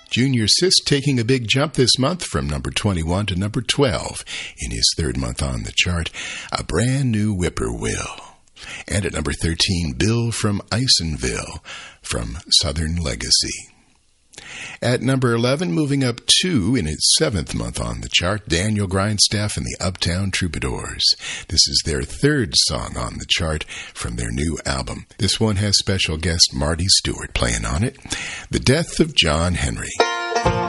Junior Sis taking a big jump this month from number 21 to number 12 in his third month on the chart, A Brand New Whippoorwill. And at number 13, Bill from Isonville from Southern Legacy. At number 11, moving up 2 in its 7th month on the chart, Daniel Grindstaff and the Uptown Troubadours. This is their third song on the chart from their new album. This one has special guest Marty Stewart playing on it. The Death of John Henry.